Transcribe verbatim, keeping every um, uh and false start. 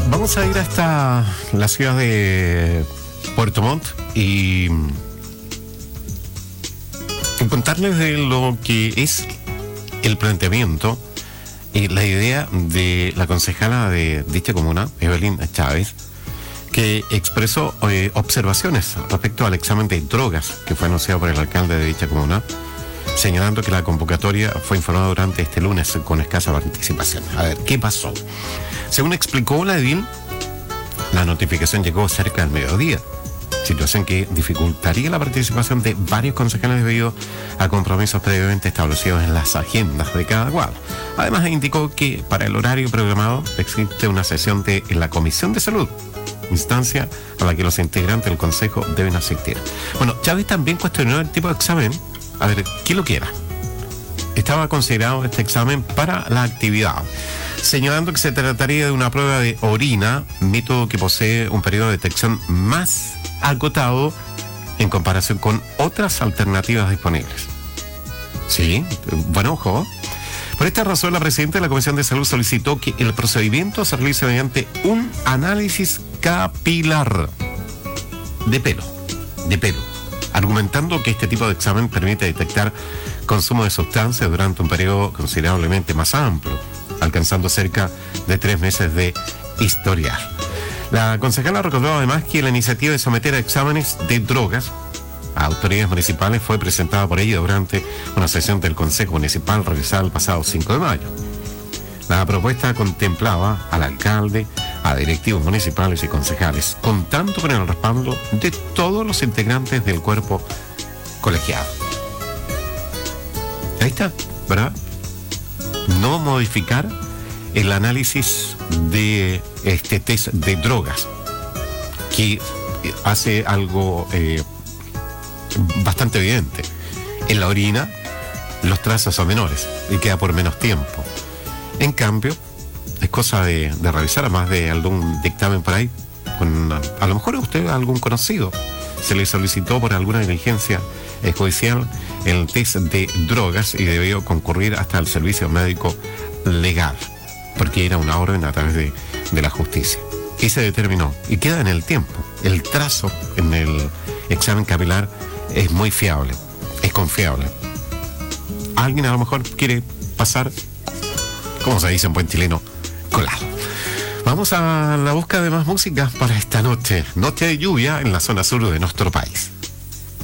Vamos a ir hasta la ciudad de Puerto Montt y, y contarles de lo que es el planteamiento y la idea de la concejala de dicha comuna, Evelyn Chávez, que expresó eh, observaciones respecto al examen de drogas que fue anunciado por el alcalde de dicha comuna, señalando que la convocatoria fue informada durante este lunes con escasa participación. A ver, ¿qué pasó? Según explicó la edil, la notificación llegó cerca del mediodía, situación que dificultaría la participación de varios concejales debido a compromisos previamente establecidos en las agendas de cada cual. Además, indicó que para el horario programado existe una sesión de en la Comisión de Salud, instancia a la que los integrantes del Consejo deben asistir. Bueno, Chávez también cuestionó el tipo de examen. A ver, ¿quién lo quiera? Estaba considerado este examen para la actividad, señalando que se trataría de una prueba de orina, método que posee un periodo de detección más acotado en comparación con otras alternativas disponibles. Sí, bueno, ojo. Por esta razón, la presidenta de la Comisión de Salud solicitó que el procedimiento se realice mediante un análisis capilar de pelo, de pelo, argumentando que este tipo de examen permite detectar consumo de sustancias durante un periodo considerablemente más amplio, alcanzando cerca de tres meses de historial. La concejala recordó además que la iniciativa de someter a exámenes de drogas a autoridades municipales fue presentada por ella durante una sesión del Consejo Municipal realizada el pasado cinco de mayo. La propuesta contemplaba al alcalde, a directivos municipales y concejales, contando con el respaldo de todos los integrantes del cuerpo colegiado. Ahí está, ¿verdad? No modificar el análisis de este test de drogas, que hace algo eh, bastante evidente. En la orina los trazos son menores y queda por menos tiempo. En cambio, es cosa de, de revisar, a más de algún dictamen por ahí, con, a lo mejor a usted, a algún conocido, se le solicitó por alguna diligencia eh, judicial el test de drogas y debió concurrir hasta el servicio médico legal, porque era una orden a través de, de la justicia. Y se determinó, y queda en el tiempo. El trazo en el examen capilar es muy fiable, es confiable. Alguien a lo mejor quiere pasar, como se dice en buen chileno, colado. Vamos a la búsqueda de más música para esta noche, noche de lluvia en la zona sur de nuestro país.